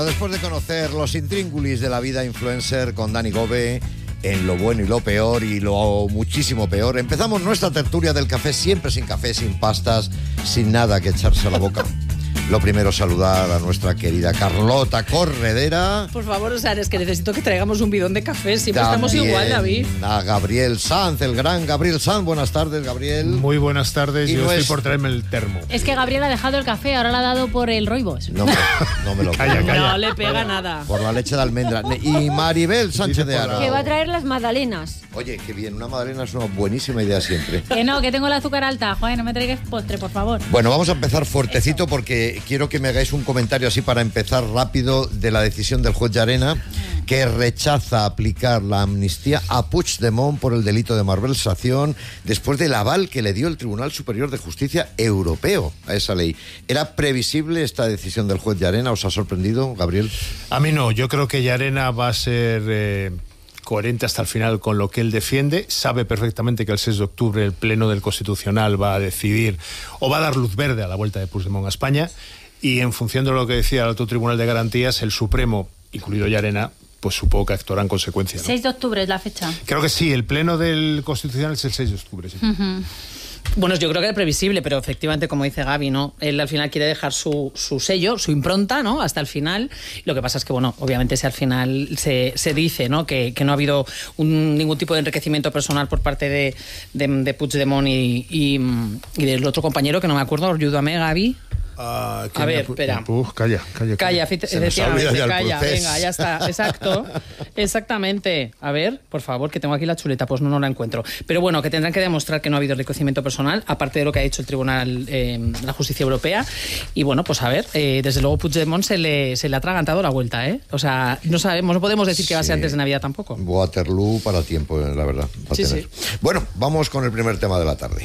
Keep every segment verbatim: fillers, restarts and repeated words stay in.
Después de conocer los intríngulis de la vida influencer con Dani Gove, en lo bueno y lo peor y lo muchísimo peor, empezamos nuestra tertulia del café, siempre sin café, sin pastas, sin nada que echarse a la boca. Lo primero, saludar a nuestra querida Carlota Corredera. Por favor, o sea, es que necesito que traigamos un bidón de café. Siempre También estamos igual, David. A Gabriel Sanz, el gran Gabriel Sanz. Buenas tardes, Gabriel. Muy buenas tardes. Y Yo no estoy es... por traerme el termo. Es que Gabriel ha dejado el café, ahora lo ha dado por el Roibos. No, me, no me lo calla, calla. No le pega nada. Por la leche de almendra. Y Maribel Sánchez de Aro. Que va a traer las magdalenas. Oye, qué bien. Una magdalena es una buenísima idea siempre. Que no, que tengo el azúcar alta. Joder, no me traigas postre, por favor. Bueno, vamos a empezar fuertecito porque quiero que me hagáis un comentario así para empezar rápido de la decisión del juez Llarena, que rechaza aplicar la amnistía a Puigdemont por el delito de malversación después del aval que le dio el Tribunal Superior de Justicia Europeo a esa ley. ¿Era previsible esta decisión del juez Llarena? ¿Os ha sorprendido, Gabriel? A mí no. Yo creo que Llarena va a ser eh, coherente hasta el final con lo que él defiende. Sabe perfectamente que el seis de octubre el Pleno del Constitucional va a decidir o va a dar luz verde a la vuelta de Puigdemont a España. Y en función de lo que decía el Alto Tribunal de Garantías, el Supremo, incluido Llarena, pues supongo que actuará en consecuencia, ¿no? seis de octubre es la fecha. Creo que sí, el Pleno del Constitucional es el seis de octubre, sí. Uh-huh. Bueno, yo creo que es previsible, pero efectivamente, como dice Gaby, ¿no? Él al final quiere dejar su, su sello, su impronta, ¿no? Hasta el final. Lo que pasa es que, bueno, obviamente si al final se, se dice, ¿no? Que, que no ha habido un, ningún tipo de enriquecimiento personal por parte de, de, de Puigdemont y, y, y del otro compañero, que no me acuerdo, ayúdame, Gaby. Uh, a ver, espera. Uh, calla, calla. Calla, efectivamente, ya calla. Venga, ya está, exacto. Exactamente. A ver, por favor, que tengo aquí la chuleta, pues no, no la encuentro. Pero bueno, que tendrán que demostrar que no ha habido enriquecimiento personal, aparte de lo que ha hecho el Tribunal de eh, la Justicia Europea. Y bueno, pues a ver, eh, desde luego Puigdemont se le, se le ha atragantado la vuelta, ¿eh? O sea, no sabemos, no podemos decir sí. que va a ser antes de Navidad tampoco. Waterloo para tiempo, la verdad. Va sí, a tener. sí. Bueno, vamos con el primer tema de la tarde.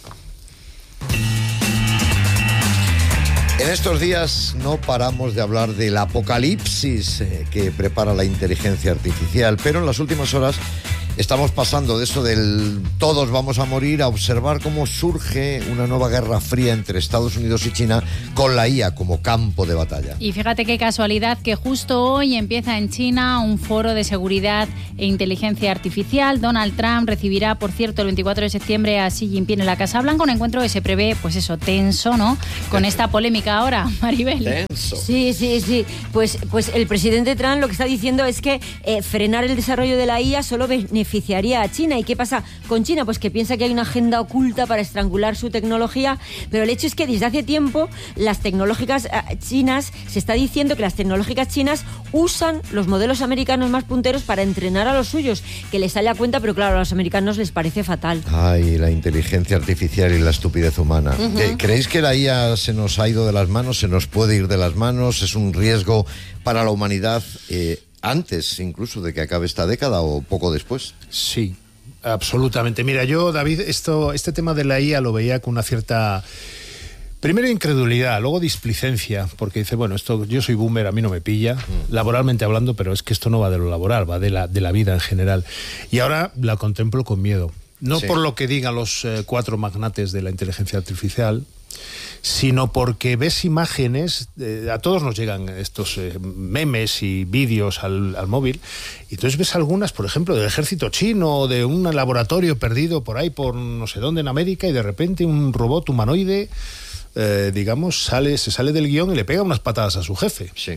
En estos días no paramos de hablar del apocalipsis eh, que prepara la inteligencia artificial, pero en las últimas horas estamos pasando de eso del todos vamos a morir a observar cómo surge una nueva guerra fría entre Estados Unidos y China con la I A como campo de batalla. Y fíjate qué casualidad que justo hoy empieza en China un foro de seguridad e inteligencia artificial. Donald Trump recibirá, por cierto, el veinticuatro de septiembre a Xi Jinping en la Casa Blanca, un encuentro que se prevé, pues eso, tenso, ¿no? Con esta polémica ahora, Maribel. Tenso. Sí, sí, sí. Pues, pues el presidente Trump lo que está diciendo es que eh, frenar el desarrollo de la I A solo beneficiaría a China. ¿Y qué pasa con China? Pues que piensa que hay una agenda oculta para estrangular su tecnología, pero el hecho es que desde hace tiempo las tecnológicas eh, chinas, se está diciendo que las tecnológicas chinas usan los modelos americanos más punteros para entrenar a los suyos, que les sale a cuenta, pero claro, a los americanos les parece fatal. Ay, la inteligencia artificial y la estupidez humana. Uh-huh. ¿Creéis que la I A se nos ha ido de las manos, se nos puede ir de las manos? ¿Es un riesgo para la humanidad eh, antes incluso de que acabe esta década o poco después? Sí, absolutamente. Mira, yo, David, esto, este tema de la I A lo veía con una cierta... Primero incredulidad, luego displicencia, porque dice, bueno, esto yo soy boomer, a mí no me pilla, mm. laboralmente hablando, pero es que esto no va de lo laboral, va de la, de la vida en general. Y ahora la contemplo con miedo. No sí. por lo que digan los eh, cuatro magnates de la inteligencia artificial, sino porque ves imágenes, eh, a todos nos llegan estos eh, memes y vídeos al, al móvil, y entonces ves algunas, por ejemplo, del ejército chino, de un laboratorio perdido por ahí, por no sé dónde en América, y de repente un robot humanoide, eh, digamos, sale, se sale del guión y le pega unas patadas a su jefe. Sí.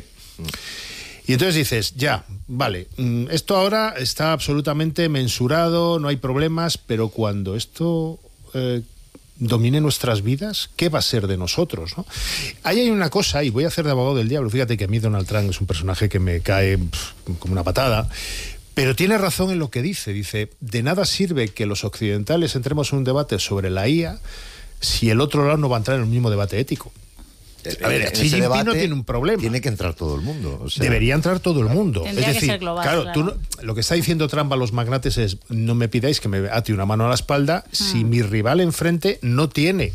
Y entonces dices, ya, vale, esto ahora está absolutamente mensurado, no hay problemas, pero cuando esto eh, domine nuestras vidas, ¿qué va a ser de nosotros, ¿no? Ahí hay una cosa, y voy a hacer de abogado del diablo, fíjate que a mí Donald Trump es un personaje que me cae pff, como una patada, pero tiene razón en lo que dice, dice, de nada sirve que los occidentales entremos en un debate sobre la I A si el otro lado no va a entrar en el mismo debate ético. A ver, Xi Jinping no tiene un problema. Tiene que entrar todo el mundo. O sea, debería entrar todo el mundo. Tendría es decir, que ser global, claro, claro. Tú no, lo que está diciendo Trump a los magnates es, no me pidáis que me ate una mano a la espalda mm. si mi rival enfrente no tiene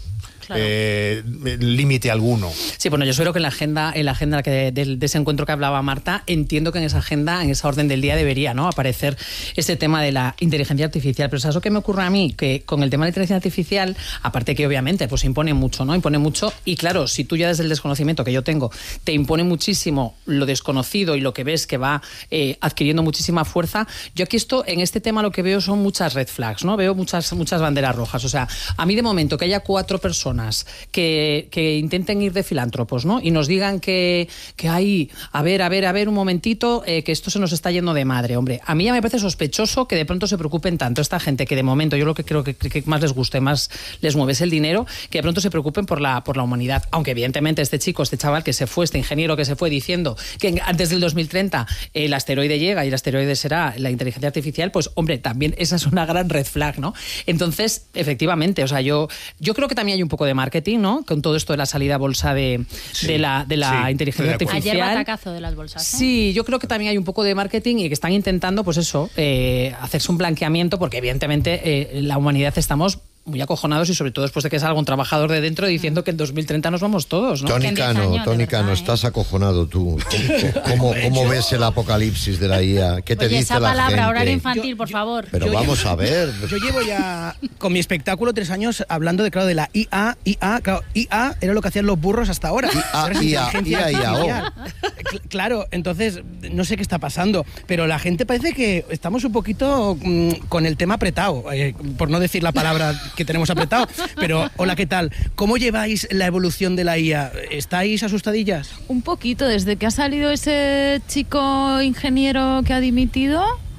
Claro. eh, límite alguno. Sí, bueno, yo creo que en la agenda, en la agenda que, de, de ese encuentro que hablaba Marta, entiendo que en esa agenda, en esa orden del día debería, ¿no?, aparecer ese tema de la inteligencia artificial. Pero ¿sabes lo que me ocurre a mí? Que con el tema de la inteligencia artificial, aparte que obviamente pues impone mucho, ¿no? Impone mucho, y claro, si tú ya desde el desconocimiento que yo tengo te impone muchísimo lo desconocido y lo que ves que va eh, adquiriendo muchísima fuerza, yo aquí esto, en este tema lo que veo son muchas red flags, ¿no? Veo muchas, muchas banderas rojas. O sea, a mí de momento que haya cuatro personas que, que intenten ir de filántropos, ¿no?, y nos digan que, que hay, a ver, a ver, a ver, un momentito, eh, que esto se nos está yendo de madre, hombre. A mí ya me parece sospechoso que de pronto se preocupen tanto esta gente que de momento yo lo que creo que, que más les guste, más les mueve es el dinero, que de pronto se preocupen por la, por la humanidad. Aunque evidentemente este chico, este chaval que se fue, este ingeniero que se fue diciendo que antes del dos mil treinta el asteroide llega y el asteroide será la inteligencia artificial, pues hombre, también esa es una gran red flag, ¿no? Entonces, efectivamente, o sea, yo, yo creo que también hay un poco de marketing, ¿no?, con todo esto de la salida a bolsa de, sí, de la, de la sí, inteligencia artificial. Ayer batacazo de las bolsas, ¿eh? Sí, yo creo que también hay un poco de marketing y que están intentando, pues eso, eh, hacerse un blanqueamiento, porque evidentemente eh, la humanidad estamos muy acojonados, y sobre todo después de que salga un trabajador de dentro diciendo que en dos mil treinta nos vamos todos, ¿no? Tony Que en diez Cano, años, de Tony verdad, Cano, ¿eh? estás acojonado tú. ¿Cómo, cómo ves el apocalipsis de la I A? ¿Qué te Oye, dice esa la palabra, gente? horario infantil, Yo- por yo- favor. Pero Yo vamos llevo- a ver. Yo llevo ya con mi espectáculo tres años hablando de, claro, de la I A, I A, claro, I A era lo que hacían los burros hasta ahora. Ahora es I A, inteligencia I A, I A, O. artificial. Cl- Claro, entonces no sé qué está pasando, pero la gente parece que estamos un poquito mm, con el tema apretado, eh, por no decir la palabra que tenemos apretado, pero hola, ¿qué tal? ¿Cómo lleváis la evolución de la I A? ¿Estáis asustadillas? Un poquito, desde que ha salido ese chico ingeniero que ha dimitido,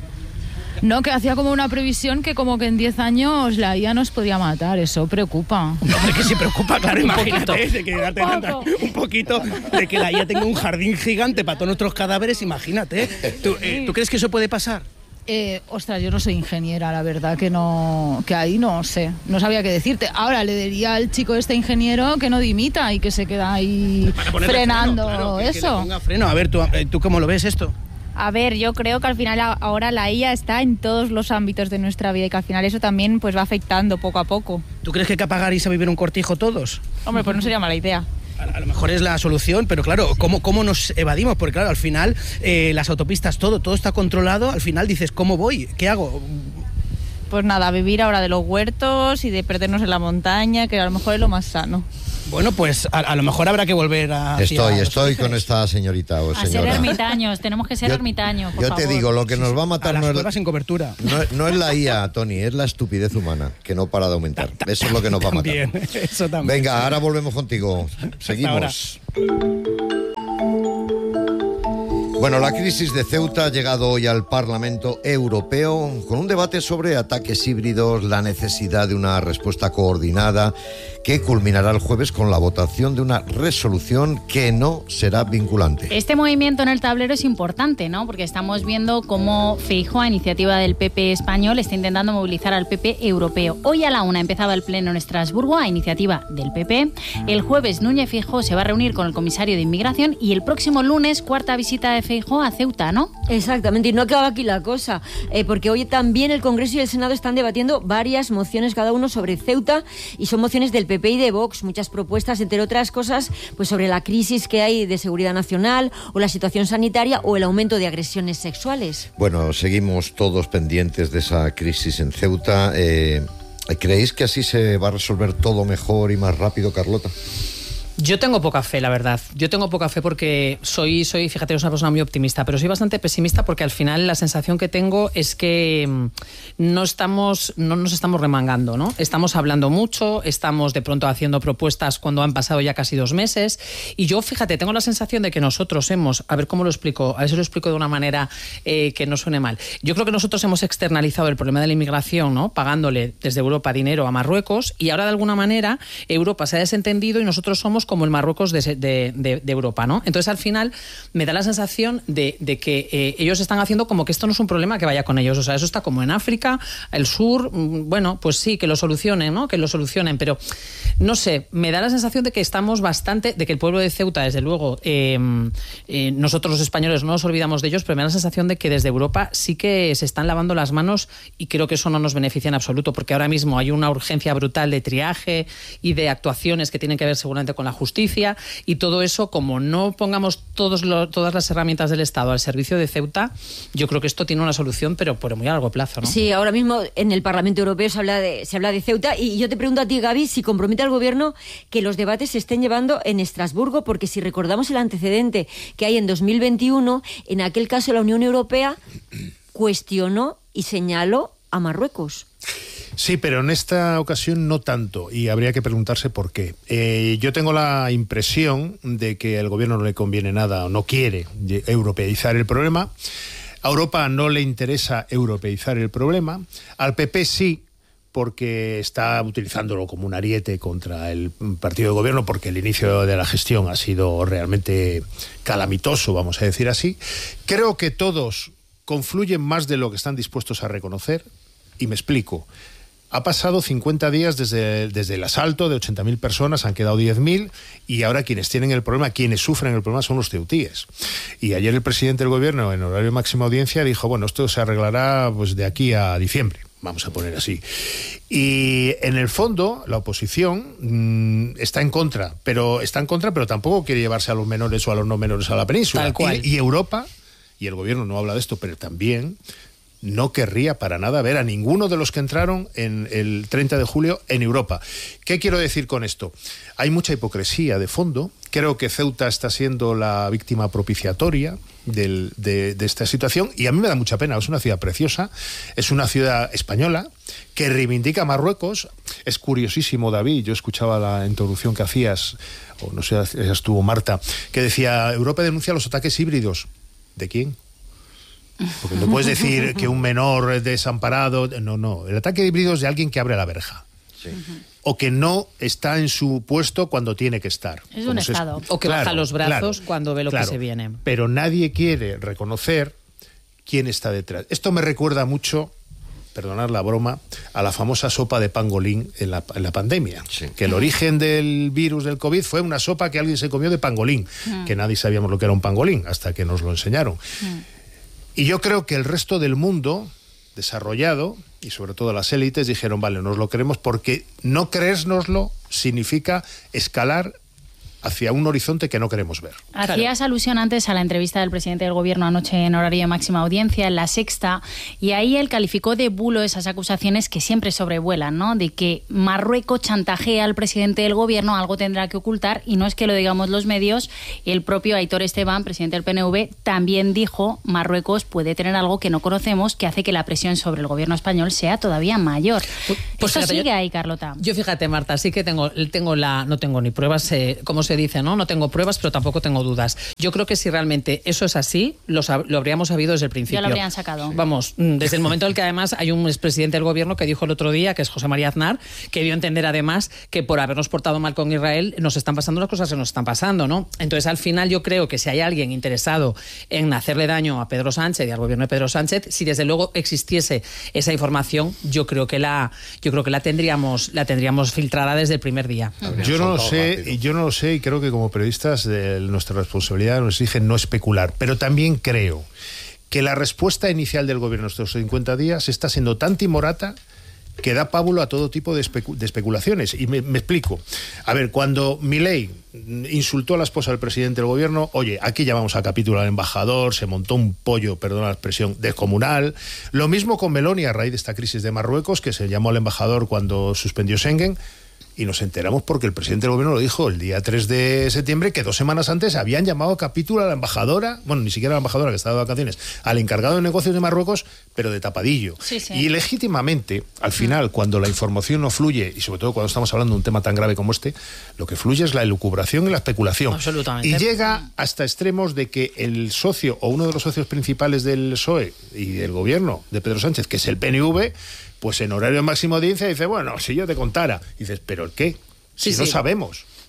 no, que hacía como una previsión que como que en diez años la I A nos podría matar, eso preocupa. Hombre, que se preocupa, claro, Un imagínate, poquito. de que darte Un tanta- poco. un poquito de que la I A tenga un jardín gigante para todos nuestros cadáveres, imagínate. ¿Tú, eh, ¿tú crees que eso puede pasar? Eh, ostras, yo no soy ingeniera, la verdad que no, que ahí no sé, no sabía qué decirte. Ahora le diría al chico este ingeniero que no dimita y que se queda ahí Para ponerle frenando freno, claro, que- que le eso. ponga freno. A ver, ¿tú, eh, ¿tú cómo lo ves esto? A ver, yo creo que al final a- ahora la I A está en todos los ámbitos de nuestra vida y que al final eso también pues va afectando poco a poco. ¿Tú crees que hay que apagar y irse a vivir un cortijo todos? Hombre, pues no sería mala idea. A, a lo mejor es la solución, pero claro, ¿cómo, cómo nos evadimos? Porque claro, al final eh, las autopistas, todo, todo está controlado. Al final dices, ¿cómo voy? ¿Qué hago? Pues nada, vivir ahora de los huertos y de perdernos en la montaña, que a lo mejor es lo más sano. Bueno, pues a, a lo mejor habrá que volver a... Estoy, estoy con esta señorita o A ser señora. ermitaños, tenemos que ser Yo- ermitaños, por Yo te favor. digo, lo que nos va a A matar las no es, cuevas sin cobertura. no, es- no es la I A, Tony, es la estupidez humana, que no para de aumentar. Eso es lo que nos va a matar. También, eso también. Venga, ahora volvemos contigo. Seguimos. Bueno, la crisis de Ceuta ha llegado hoy al Parlamento Europeo con un debate sobre ataques híbridos, la necesidad de una respuesta coordinada que culminará el jueves con la votación de una resolución que no será vinculante. Este movimiento en el tablero es importante, ¿no? Porque estamos viendo cómo Feijóo, a iniciativa del P P español, está intentando movilizar al P P europeo. Hoy a la una empezaba el pleno en Estrasburgo, a iniciativa del P P. El jueves Núñez Feijóo se va a reunir con el comisario de Inmigración y el próximo lunes, cuarta visita de Feijóo a Ceuta, ¿no? Exactamente, y no acaba aquí la cosa, eh, porque hoy también el Congreso y el Senado están debatiendo varias mociones cada uno sobre Ceuta, y son mociones del P P y de Vox, muchas propuestas, entre otras cosas, pues sobre la crisis que hay de seguridad nacional, o la situación sanitaria, o el aumento de agresiones sexuales. Bueno, seguimos todos pendientes de esa crisis en Ceuta. Eh, ¿Creéis que así se va a resolver todo mejor y más rápido, Carlota? Yo tengo poca fe, la verdad. Yo tengo poca fe porque soy, soy, fíjate, soy una persona muy optimista, pero soy bastante pesimista porque al final la sensación que tengo es que mm, no estamos, no nos estamos remangando, ¿no? Estamos hablando mucho, estamos de pronto haciendo propuestas cuando han pasado ya casi dos meses, y yo, fíjate, tengo la sensación de que nosotros hemos, a ver cómo lo explico, a ver si lo explico de una manera eh, que no suene mal. Yo creo que nosotros hemos externalizado el problema de la inmigración, ¿no? Pagándole desde Europa dinero a Marruecos, y ahora de alguna manera Europa se ha desentendido y nosotros somos como el Marruecos de, de, de, de Europa, ¿no? Entonces, al final, me da la sensación de, de que eh, ellos están haciendo como que esto no es un problema que vaya con ellos. O sea, eso está como en África, el sur, bueno, pues sí, que lo solucionen, ¿no? Que lo solucionen, pero no sé, me da la sensación de que estamos bastante, de que el pueblo de Ceuta, desde luego, eh, eh, nosotros los españoles no nos olvidamos de ellos, pero me da la sensación de que desde Europa sí que se están lavando las manos y creo que eso no nos beneficia en absoluto, porque ahora mismo hay una urgencia brutal de triaje y de actuaciones que tienen que ver seguramente con la justicia, y todo eso, como no pongamos todos lo, todas las herramientas del Estado al servicio de Ceuta, yo creo que esto tiene una solución, pero por muy a largo plazo, ¿no? Sí, ahora mismo en el Parlamento Europeo se habla de, se habla de Ceuta, y yo te pregunto a ti, Gaby, si compromete al Gobierno que los debates se estén llevando en Estrasburgo, porque si recordamos el antecedente que hay en dos mil veintiuno, en aquel caso la Unión Europea cuestionó y señaló a Marruecos. Sí, pero en esta ocasión no tanto, y habría que preguntarse por qué. Eh, yo tengo la impresión de que al gobierno no le conviene nada o no quiere europeizar el problema. A Europa no le interesa europeizar el problema. Al P P sí, porque está utilizándolo como un ariete contra el partido de gobierno, porque el inicio de la gestión ha sido realmente calamitoso, vamos a decir así. Creo que todos confluyen más de lo que están dispuestos a reconocer, y me explico. Ha pasado cincuenta días desde, desde el asalto de ochenta mil personas, han quedado diez mil, y ahora quienes tienen el problema, quienes sufren el problema son los ceutíes. Y ayer el presidente del gobierno, en horario de máxima audiencia, dijo, bueno, esto se arreglará pues de aquí a diciembre, vamos a poner así. Y en el fondo, la oposición mmm, está en contra, pero está en contra, pero tampoco quiere llevarse a los menores o a los no menores a la península. Tal cual. Y, y Europa, y el gobierno no habla de esto, pero también no querría para nada ver a ninguno de los que entraron en el treinta de julio en Europa. ¿Qué quiero decir con esto? Hay mucha hipocresía de fondo. Creo que Ceuta está siendo la víctima propiciatoria del, de, de esta situación, y a mí me da mucha pena. Es una ciudad preciosa, es una ciudad española que reivindica a Marruecos. Es curiosísimo, David, yo escuchaba la introducción que hacías, o no sé, estuvo Marta, que decía, Europa denuncia los ataques híbridos. ¿De quién? Porque no puedes decir que un menor desamparado... No, no. El ataque de híbrido es de alguien que abre la verja. Sí. O que no está en su puesto cuando tiene que estar. Es un estado. Es... O que claro, baja los brazos claro, cuando ve lo claro, que se viene. Pero nadie quiere reconocer quién está detrás. Esto me recuerda mucho, perdonad la broma, a la famosa sopa de pangolín en la, en la pandemia. Sí. Que el origen del virus del COVID fue una sopa que alguien se comió de pangolín. Mm. Que nadie sabíamos lo que era un pangolín hasta que nos lo enseñaron. Mm. Y yo creo que el resto del mundo desarrollado, y sobre todo las élites, dijeron, vale, nos lo creemos, porque no creérnoslo significa escalar hacia un horizonte que no queremos ver. Hacías claro. alusión antes a la entrevista del presidente del gobierno anoche en horario de máxima audiencia, en La Sexta, y ahí él calificó de bulo esas acusaciones que siempre sobrevuelan, ¿no? De que Marruecos chantajea al presidente del gobierno, algo tendrá que ocultar, y no es que lo digamos los medios. El propio Aitor Esteban, presidente del P N V, también dijo, Marruecos puede tener algo que no conocemos, que hace que la presión sobre el gobierno español sea todavía mayor. Pues, pues ¿Esto fíjate, sigue yo, ahí, Carlota? Yo fíjate, Marta, sí que tengo, tengo la, no tengo ni pruebas, eh, como se dice, ¿no? No tengo pruebas, pero tampoco tengo dudas. Yo creo que si realmente eso es así, lo, lo habríamos sabido desde el principio. Ya lo habrían sacado. Vamos, desde el momento en el que además hay un expresidente del gobierno que dijo el otro día, que es José María Aznar, que dio a entender además que por habernos portado mal con Israel nos están pasando las cosas que nos están pasando, ¿no? Entonces, al final yo creo que si hay alguien interesado en hacerle daño a Pedro Sánchez y al gobierno de Pedro Sánchez, si desde luego existiese esa información, yo creo que la, yo creo que la tendríamos, la tendríamos filtrada desde el primer día. Yo no lo sé, yo no lo sé, y creo que como periodistas de nuestra responsabilidad nos exige no especular, pero también creo que la respuesta inicial del gobierno estos cincuenta días está siendo tan timorata que da pábulo a todo tipo de, especu de especulaciones. Y me, me explico. A ver, cuando Milei insultó a la esposa del presidente del gobierno, oye, aquí llamamos a capítulo al embajador, se montó un pollo, perdona la expresión, descomunal. Lo mismo con Meloni a raíz de esta crisis de Marruecos, que se llamó al embajador cuando suspendió Schengen. Y nos enteramos porque el presidente del gobierno lo dijo el día tres de septiembre, que dos semanas antes habían llamado a capítulo a la embajadora, bueno, ni siquiera a la embajadora que estaba de vacaciones, al encargado de negocios de Marruecos, pero de tapadillo. Sí, sí. Y legítimamente, al final, cuando la información no fluye, y sobre todo cuando estamos hablando de un tema tan grave como este, lo que fluye es la elucubración y la especulación. Absolutamente. Y llega hasta extremos de que el socio, o uno de los socios principales del P S O E y del gobierno de Pedro Sánchez, que es el P N V, pues en horario de máxima audiencia dice, bueno, si yo te contara. Y dices, ¿pero el qué? Si sí, no sí. sabemos.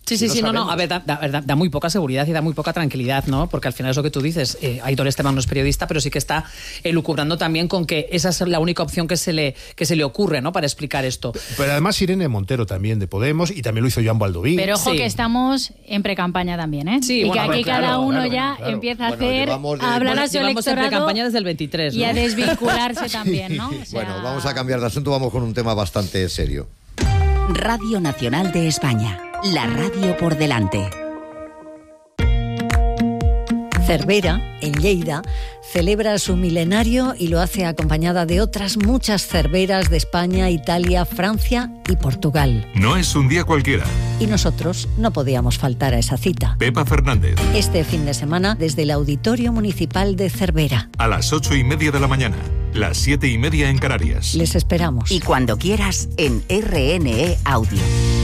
Sí, sí, sí, no, no, a ver, da, da, da muy poca seguridad y da muy poca tranquilidad, ¿no? Porque al final es lo que tú dices, eh, Aitor Esteban no es periodista, pero sí que está elucubrando también con que esa es la única opción que se le, que se le ocurre, ¿no? Para explicar esto. Pero además Irene Montero también de Podemos, y también lo hizo Joan Baldoví. Pero ojo Sí. que estamos en precampaña también, ¿eh? Sí, y bueno, que aquí claro, cada uno claro, ya claro. empieza a Bueno, hacer, llevamos de- a hablar Bueno, a su llevamos en electorado precampaña desde el veintitrés, y a ¿no? desvincularse también, ¿no? O sea, Bueno, vamos a cambiar de asunto, vamos con un tema bastante serio. Radio Nacional de España, la radio por delante. Cervera, en Lleida, celebra su milenario y lo hace acompañada de otras muchas cerveras de España, Italia, Francia y Portugal. No es un día cualquiera. Y nosotros no podíamos faltar a esa cita. Pepa Fernández, Este fin de semana, desde el Auditorio Municipal de Cervera. a las ocho y media de la mañana, las siete y media en Canarias. Les esperamos. Y cuando quieras, en R N E Audio.